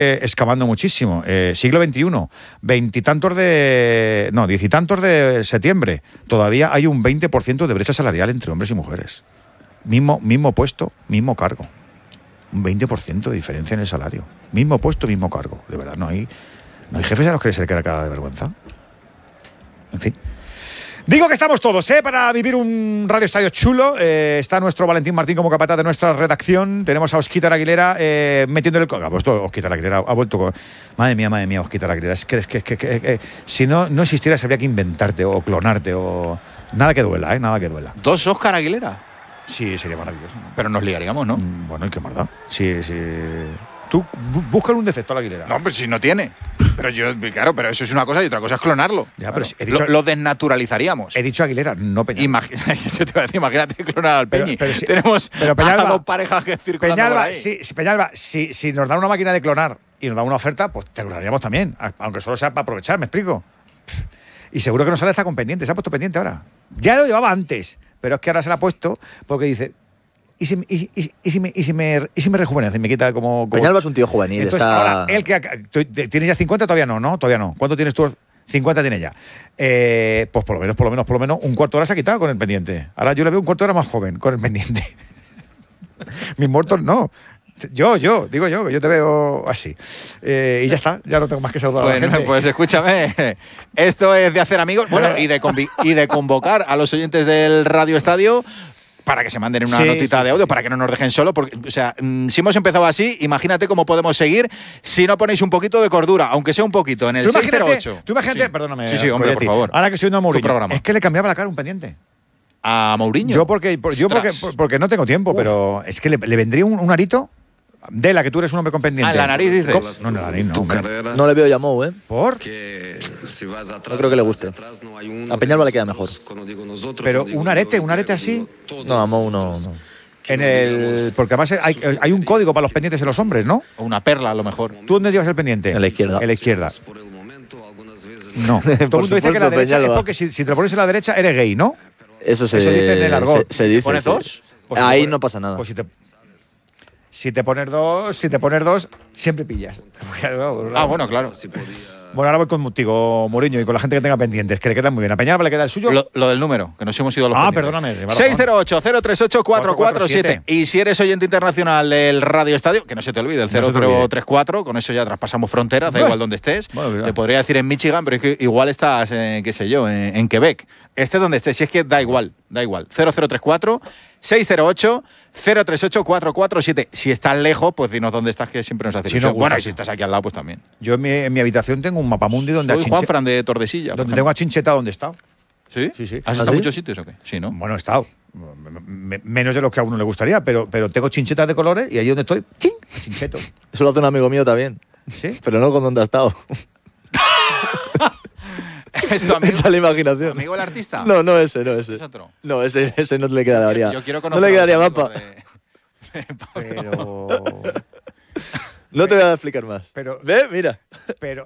excavando muchísimo. Siglo XXI, diez y tantos de septiembre. Todavía hay un 20% de brecha salarial entre hombres y mujeres. Mismo puesto, mismo cargo. Un 20% de diferencia en el salario. Mismo puesto, mismo cargo. De verdad, no hay jefes a los que se le queda cara de vergüenza. En fin. Digo que estamos todos, para vivir un Radio Estadio chulo. Está nuestro Valentín Martín como capataz de nuestra redacción. Tenemos a Óscar Aguilera metiéndole el... Óscar Aguilera ha vuelto con... Madre mía, Óscar Aguilera. Es que si no existiera, habría que inventarte o clonarte o... Nada que duela, nada que duela. ¿Dos Óscar Aguilera? Sí, sería maravilloso. Pero nos liaríamos, ¿no? Bueno, ¿y qué más da? Sí. Tú búscale un defecto a la Aguilera. No, pero si no tiene. Pero eso es una cosa y otra cosa es clonarlo. Ya, claro. pero lo desnaturalizaríamos. He dicho Aguilera, no Peñalba. Imagínate clonar al Peñi. Pero tenemos Peñalba, dos parejas que circulan por ahí. Peñalba, si nos dan una máquina de clonar y nos dan una oferta, pues te clonaríamos también. Aunque solo sea para aprovechar, ¿me explico? Y seguro que no sale, está con pendiente. Se ha puesto pendiente ahora. Ya lo llevaba antes, pero es que ahora se la ha puesto porque dice... ¿Y si me rejuvenece? Me quita como... Peñalba es un tío juvenil. Entonces, ahora, él que tiene ya 50, todavía no. ¿Cuánto tienes tú? 50 tiene ya. Pues por lo menos un cuarto de hora se ha quitado con el pendiente. Ahora yo le veo un cuarto de hora más joven con el pendiente. Mis muertos no. Yo te veo así. Y ya está, ya no tengo más que saludar a la gente. Pues escúchame, esto es de hacer amigos, y de convocar a los oyentes del Radio Estadio para que se manden una notita de audio, para que no nos dejen solo, porque, si hemos empezado así, imagínate cómo podemos seguir si no ponéis un poquito de cordura, aunque sea un poquito, en el 608. Tú imagínate, perdóname. Sí, hombre, por favor. Ahora que estoy viendo a Mourinho, es que le cambiaba la cara un pendiente. ¿A Mourinho? Yo porque no tengo tiempo, pero es que le vendría un arito. De la que tú eres un hombre con pendiente. En la nariz, dices. No, en la nariz no. No le veo ya Mou, ¿Por? No creo que le guste. A Peñalba le queda mejor. Pero un arete así. No, a Mou no. Porque además hay un código para los pendientes de los hombres, ¿no? O una perla, a lo mejor. ¿Tú dónde llevas el pendiente? En la izquierda. En la izquierda. No. Todo el mundo dice que la derecha es porque si te lo pones en la derecha eres gay, ¿no? Eso dice en el argot. Se dice. ¿Pones dos? Pues ahí no pasa nada. Pues si te pones dos, siempre pillas. Bueno, claro. Bueno, ahora voy contigo, Mourinho, y con la gente que tenga pendientes, que le quedan muy bien. ¿A Peñalba le queda el suyo? Lo del número, que nos hemos ido a los pendientes. Perdóname. 608-038-447. Y si eres oyente internacional del Radio Estadio, que no se te olvide, el 0034, con eso ya traspasamos fronteras, da igual donde estés. Te podría decir en Michigan, pero es que igual estás, qué sé yo, en Quebec. Estés donde estés, si es que da igual. 0034 608 038-447. Si estás lejos, pues dinos dónde estás, que siempre nos hace ilusión. Bueno, y si estás aquí al lado, pues también. Yo en mi habitación tengo un mapamundi donde Soy Juanfran de Tordesillas. Donde tengo a Chincheta donde he estado. ¿Sí? Sí. ¿Has estado en muchos sitios o qué? Sí, ¿no? Bueno, he estado. Menos de lo que a uno le gustaría, pero tengo chinchetas de colores y allí donde estoy, ¡ching! Chincheto. Eso lo hace un amigo mío también. ¿Sí? Pero no con donde ha estado. ¿Es tu amigo? Esa es la imaginación. ¿Amigo el artista? No, ese. ¿Es otro? No, ese no le quedaría. Yo quiero no conocer. le quedaría mapa. Pero... No te voy a explicar más. Pero... ¿Ve? Mira. Pero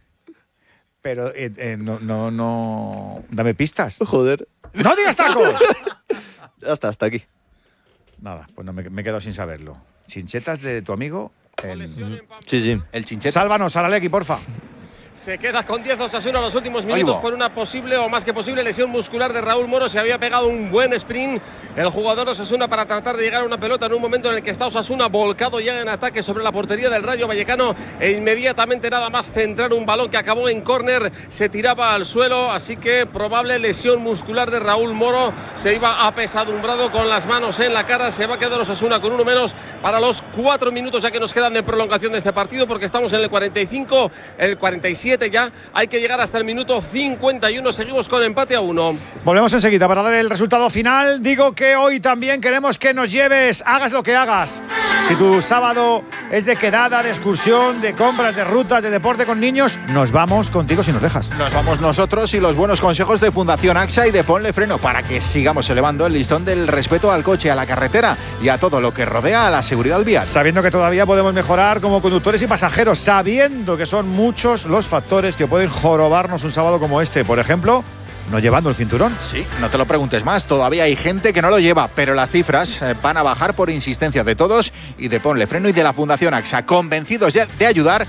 no... Dame pistas. Joder. ¡No digas tacos! Hasta aquí. Nada, pues no, me he quedado sin saberlo. Chinchetas de tu amigo... Sí. El Chincheta. Sálvanos, Aralequi, porfa. Se queda con 10 Osasuna los últimos minutos por una posible o más que posible lesión muscular de Raúl Moro. Se había pegado un buen sprint el jugador de Osasuna para tratar de llegar a una pelota en un momento en el que está Osasuna volcado ya en ataque sobre la portería del Rayo Vallecano e inmediatamente nada más centrar un balón que acabó en córner se tiraba al suelo, así que probable lesión muscular de Raúl Moro. Se iba apesadumbrado con las manos en la cara. Se va a quedar Osasuna con uno menos para los 4 minutos ya que nos quedan de prolongación de este partido, porque estamos en el 45, el 47 ya, hay que llegar hasta el minuto 51, seguimos con empate a 1. Volvemos enseguida para dar el resultado final. Digo que hoy también queremos que nos lleves, hagas lo que hagas. Si tu sábado es de quedada, de excursión, de compras, de rutas, de deporte con niños, nos vamos contigo si nos dejas. Nos vamos nosotros y los buenos consejos de Fundación AXA y de Ponle Freno para que sigamos elevando el listón del respeto al coche, a la carretera y a todo lo que rodea a la seguridad vial. Sabiendo que todavía podemos mejorar como conductores y pasajeros, sabiendo que son muchos los factores que pueden jorobarnos un sábado como este. Por ejemplo, no llevando el cinturón. Sí, no te lo preguntes más. Todavía hay gente que no lo lleva, pero las cifras van a bajar por insistencia de todos y de Ponle Freno y de la Fundación AXA. Convencidos ya de ayudar